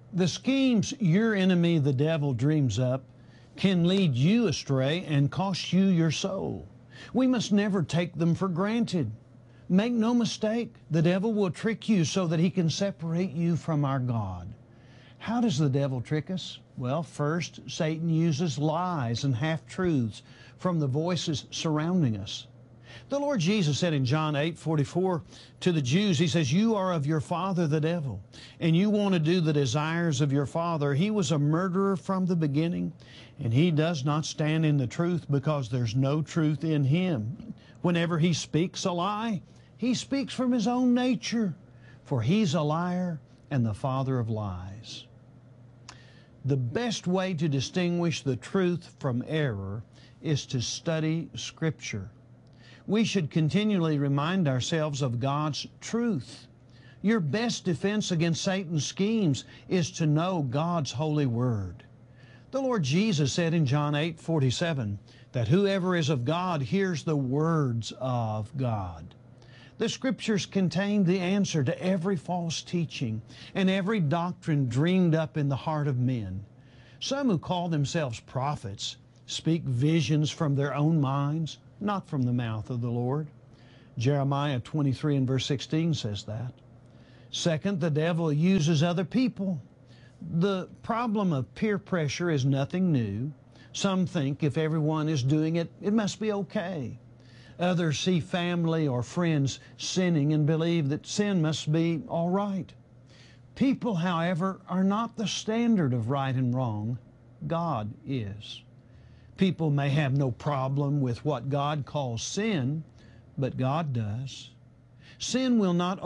The schemes your enemy, the devil, dreams up can lead you astray and cost you your soul. We must never take them for granted. Make no mistake, the devil will trick you so that he can separate you from our God. How does the devil trick us? Well, first, Satan uses lies and half-truths from the voices surrounding us. The Lord Jesus said in John 8:44 to the Jews, He says, "You are of your father the devil, and you want to do the desires of your father. He was a murderer from the beginning, and he does not stand in the truth because there's no truth in him. Whenever he speaks a lie, he speaks from his own nature, for he's a liar and the father of lies." The best way to distinguish the truth from error is to study Scripture. We should continually remind ourselves of God's truth. Your best defense against Satan's schemes is to know God's holy word. The Lord Jesus said in John 8:47 that whoever is of God hears the words of God. The Scriptures contain the answer to every false teaching and every doctrine dreamed up in the heart of men. Some who call themselves prophets speak visions from their own minds, not from the mouth of the Lord. Jeremiah 23 and verse 16 says that. Second, the devil uses other people. The problem of peer pressure is nothing new. Some think if everyone is doing it, it must be okay. Others see family or friends sinning and believe that sin must be all right. People, however, are not the standard of right and wrong. God is. People may have no problem with what God calls sin, but God does. God will not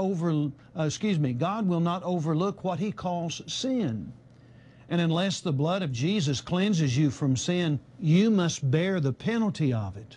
overlook what He calls sin. And unless the blood of Jesus cleanses you from sin, you must bear the penalty of it.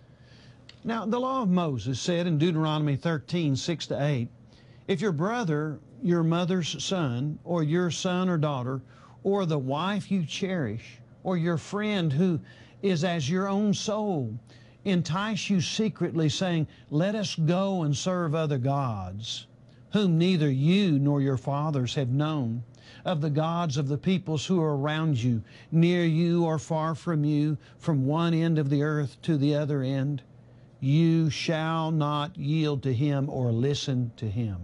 Now, the law of Moses said in Deuteronomy 13:6-8, if your brother, your mother's son, or your son or daughter, or the wife you cherish, or your friend who is as your own soul, entice you secretly, saying, let us go and serve other gods, whom neither you nor your fathers have known, of the gods of the peoples who are around you, near you or far from you, from one end of the earth to the other end, you shall not yield to him or listen to him.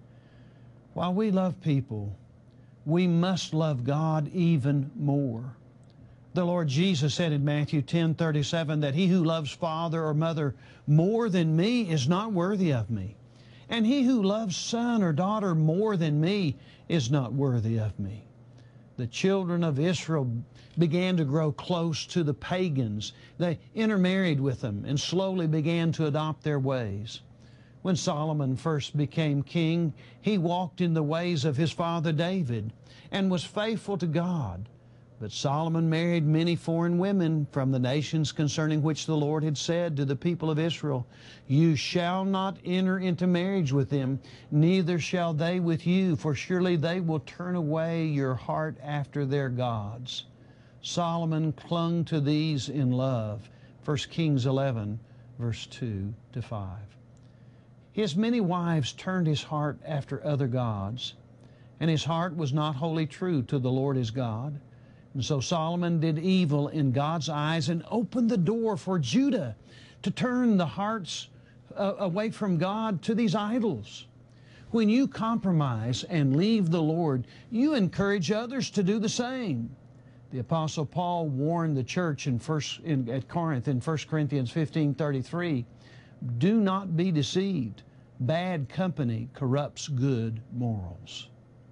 While we love people, we must love God even more. The Lord Jesus said in Matthew 10:37 that he who loves father or mother more than me is not worthy of me. And he who loves son or daughter more than me is not worthy of me. The children of Israel began to grow close to the pagans. They intermarried with them and slowly began to adopt their ways. When Solomon first became king, he walked in the ways of his father David and was faithful to God. But Solomon married many foreign women from the nations concerning which the Lord had said to the people of Israel, you shall not enter into marriage with them, neither shall they with you, for surely they will turn away your heart after their gods. Solomon clung to these in love. 1 Kings 11, verse 2-5. His many wives turned his heart after other gods, and his heart was not wholly true to the Lord his God. And so Solomon did evil in God's eyes and opened the door for Judah to turn the hearts away from God to these idols. When you compromise and leave the Lord, you encourage others to do the same. The Apostle Paul warned the church at Corinth in 1 Corinthians 15:33, do not be deceived. Bad company corrupts good morals.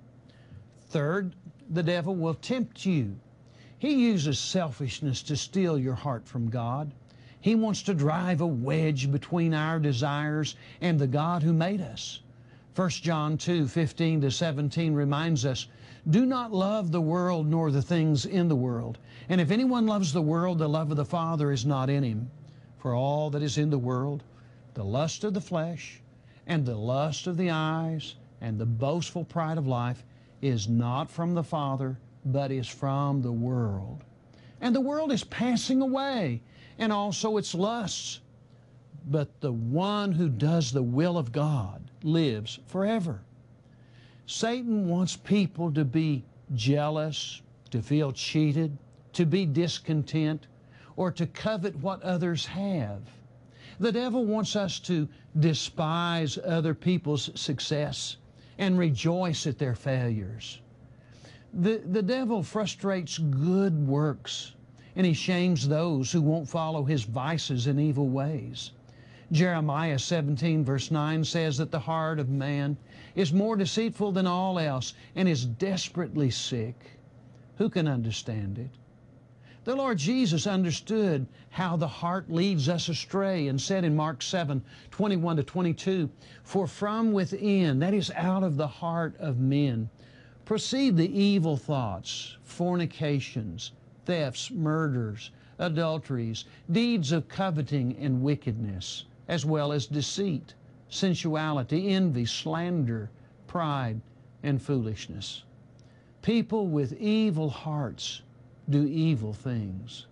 Third, the devil will tempt you. He uses selfishness to steal your heart from God. He wants to drive a wedge between our desires and the God who made us. 1 John 2:15-17 reminds us, do not love the world nor the things in the world. And if anyone loves the world, the love of the Father is not in him. For all that is in the world, the lust of the flesh and the lust of the eyes and the boastful pride of life is not from the Father, but is from the world. And the world is passing away, and also its lusts. But the one who does the will of God lives forever. Satan wants people to be jealous, to feel cheated, to be discontent, or to covet what others have. The devil wants us to despise other people's success and rejoice at their failures. The devil frustrates good works, and he shames those who won't follow his vices and evil ways. Jeremiah 17 verse 9 says that the heart of man is more deceitful than all else and is desperately sick. Who can understand it? The Lord Jesus understood how the heart leads us astray and said in Mark 7:21-22, "For from within," that is out of the heart of men, "proceed the evil thoughts, fornications, thefts, murders, adulteries, deeds of coveting and wickedness, as well as deceit, sensuality, envy, slander, pride, and foolishness." People with evil hearts do evil things.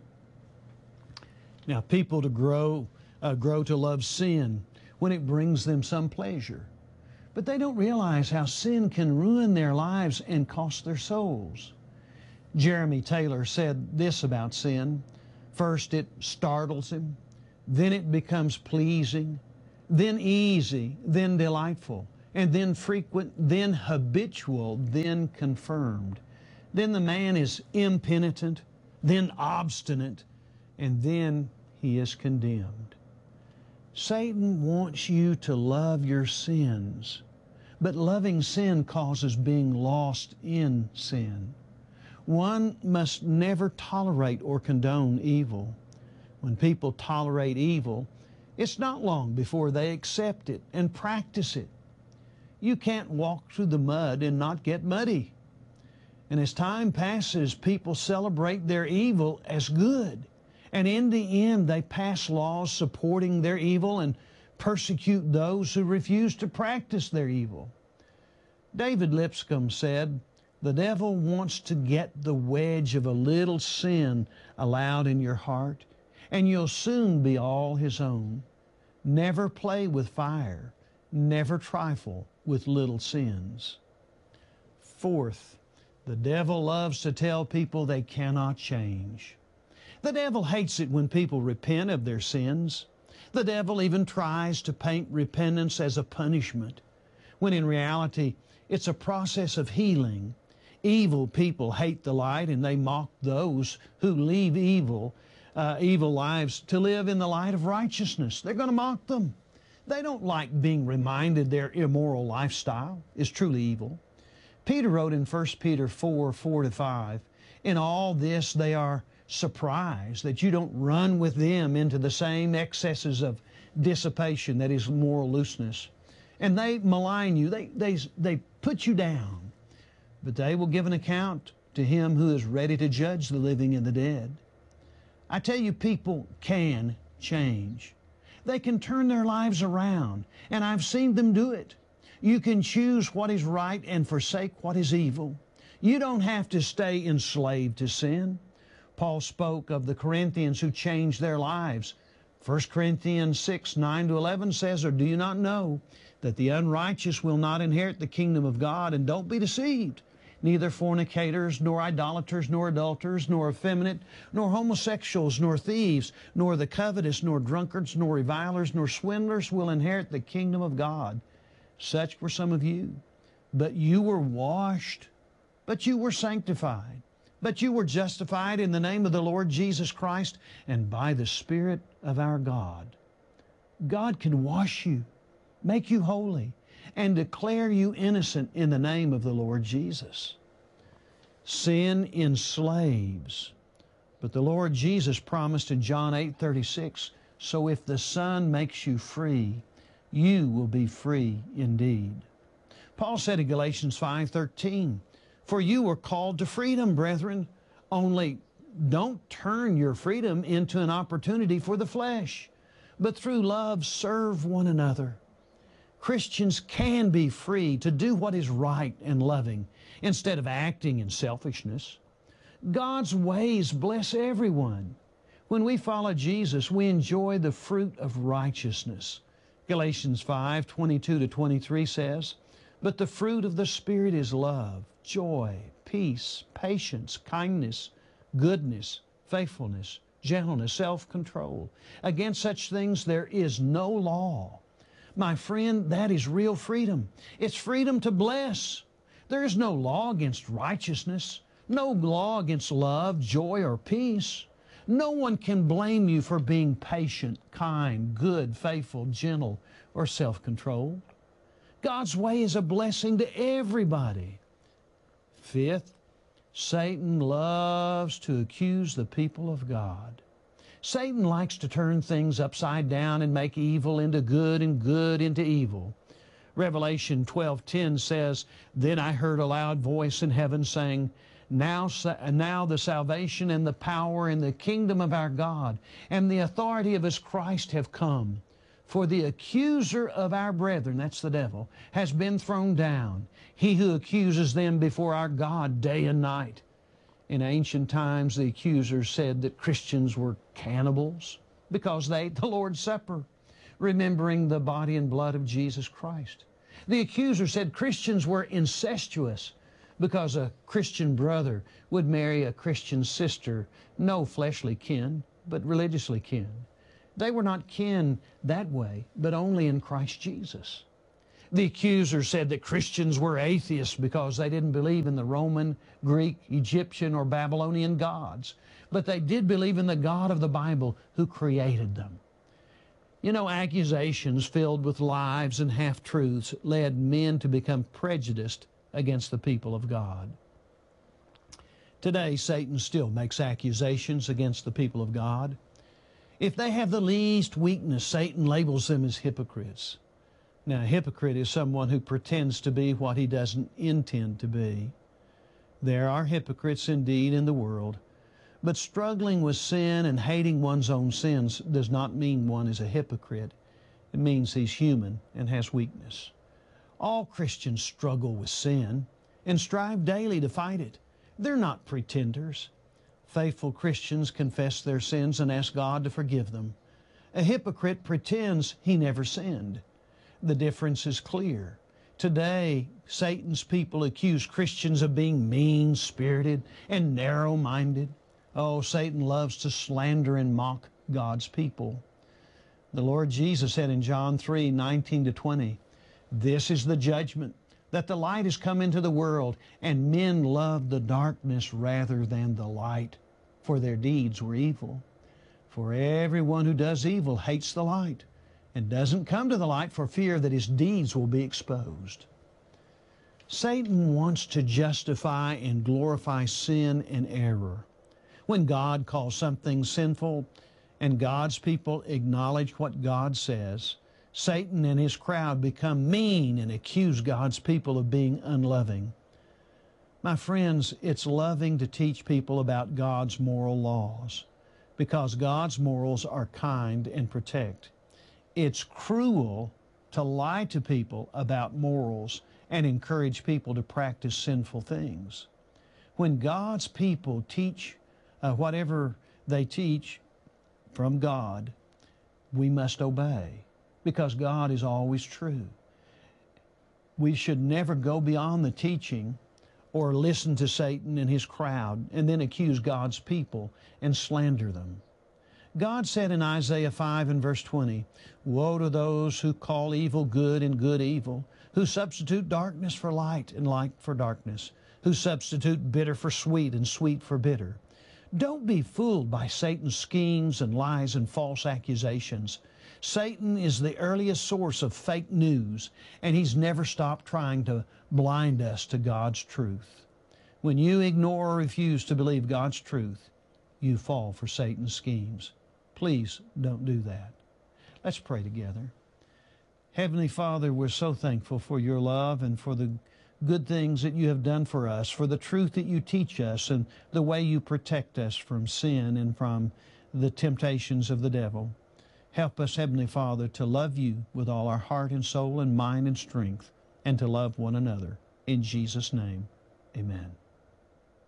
Now, people grow to love sin when it brings them some pleasure. But they don't realize how sin can ruin their lives and cost their souls. Jeremy Taylor said this about sin: first it startles him, then it becomes pleasing, then easy, then delightful, and then frequent, then habitual, then confirmed. Then the man is impenitent, then obstinate, and then he is condemned. Satan wants you to love your sins, but loving sin causes being lost in sin. One must never tolerate or condone evil. When people tolerate evil, it's not long before they accept it and practice it. You can't walk through the mud and not get muddy. And as time passes, people celebrate their evil as good. And in the end, they pass laws supporting their evil and persecute those who refuse to practice their evil. David Lipscomb said, "The devil wants to get the wedge of a little sin allowed in your heart, and you'll soon be all his own. Never play with fire. Never trifle with little sins." Fourth, the devil loves to tell people they cannot change. The devil hates it when people repent of their sins. The devil even tries to paint repentance as a punishment, when in reality it's a process of healing. Evil people hate the light, and they mock those who leave evil lives to live in the light of righteousness. They're going to mock them. They don't like being reminded their immoral lifestyle is truly evil. Peter wrote in 1 Peter 4:4-5, "In all this they are surprised that you don't run with them into the same excesses of dissipation," that is moral looseness. "And they malign you," they put you down. "But they will give an account to him who is ready to judge the living and the dead." I tell you, people can change. They can turn their lives around, and I've seen them do it. You can choose what is right and forsake what is evil. You don't have to stay enslaved to sin. Paul spoke of the Corinthians who changed their lives. 1 Corinthians 6:9-11 says, "Or do you not know that the unrighteous will not inherit the kingdom of God? And don't be deceived. Neither fornicators, nor idolaters, nor adulterers, nor effeminate, nor homosexuals, nor thieves, nor the covetous, nor drunkards, nor revilers, nor swindlers will inherit the kingdom of God. Such were some of you. But you were washed, but you were sanctified, but you were justified in the name of the Lord Jesus Christ and by the Spirit of our God." God can wash you, make you holy, and declare you innocent in the name of the Lord Jesus. Sin enslaves, but the Lord Jesus promised in John 8:36, "So if the Son makes you free, you will be free indeed." Paul said in Galatians 5:13, "For you were called to freedom, brethren, only don't turn your freedom into an opportunity for the flesh, but through love serve one another." Christians can be free to do what is right and loving instead of acting in selfishness. God's ways bless everyone. When we follow Jesus, we enjoy the fruit of righteousness. Galatians 5:22-23 says, But the fruit of the Spirit is love, joy, peace, patience, kindness, goodness, faithfulness, gentleness, self-control. Against such things there is no law. My friend, that is real freedom. It's freedom to bless. There is no law against righteousness, no law against love, joy, or peace. No one can blame you for being patient, kind, good, faithful, gentle, or self-controlled. God's way is a blessing to everybody. Fifth, Satan loves to accuse the people of God. Satan likes to turn things upside down and make evil into good and good into evil. Revelation 12:10 says, "Then I heard a loud voice in heaven saying, Now the salvation and the power and the kingdom of our God and the authority of His Christ have come. For the accuser of our brethren," that's the devil, "has been thrown down, he who accuses them before our God day and night." In ancient times, the accusers said that Christians were cannibals because they ate the Lord's Supper, remembering the body and blood of Jesus Christ. The accuser said Christians were incestuous because a Christian brother would marry a Christian sister, no fleshly kin, but religiously kin. They were not kin that way, but only in Christ Jesus. The accuser said that Christians were atheists because they didn't believe in the Roman, Greek, Egyptian, or Babylonian gods, but they did believe in the God of the Bible who created them. You know, accusations filled with lies and half-truths led men to become prejudiced against the people of God. Today, Satan still makes accusations against the people of God. If they have the least weakness, Satan labels them as hypocrites. Now, a hypocrite is someone who pretends to be what he doesn't intend to be. There are hypocrites indeed in the world, but struggling with sin and hating one's own sins does not mean one is a hypocrite. It means he's human and has weakness. All Christians struggle with sin and strive daily to fight it. They're not pretenders. Faithful Christians confess their sins and ask God to forgive them. A hypocrite pretends he never sinned. The difference is clear. Today, Satan's people accuse Christians of being mean-spirited and narrow-minded. Oh, Satan loves to slander and mock God's people. The Lord Jesus said in John 3:19-20, "This is the judgment, that the light has come into the world, and men loved the darkness rather than the light, for their deeds were evil. For everyone who does evil hates the light, and doesn't come to the light for fear that his deeds will be exposed." Satan wants to justify and glorify sin and error. When God calls something sinful and God's people acknowledge what God says, Satan and his crowd become mean and accuse God's people of being unloving. My friends, it's loving to teach people about God's moral laws because God's morals are kind and protect. It's cruel to lie to people about morals and encourage people to practice sinful things. When God's people teach whatever they teach from God, we must obey because God is always true. We should never go beyond the teaching or listen to Satan and his crowd and then accuse God's people and slander them. God said in Isaiah 5 and verse 20, "Woe to those who call evil good and good evil, who substitute darkness for light and light for darkness, who substitute bitter for sweet and sweet for bitter." Don't be fooled by Satan's schemes and lies and false accusations. Satan is the earliest source of fake news, and he's never stopped trying to blind us to God's truth. When you ignore or refuse to believe God's truth, you fall for Satan's schemes. Please don't do that. Let's pray together. Heavenly Father, we're so thankful for your love and for the good things that you have done for us, for the truth that you teach us and the way you protect us from sin and from the temptations of the devil. Help us, Heavenly Father, to love you with all our heart and soul and mind and strength, and to love one another. In Jesus' name, amen.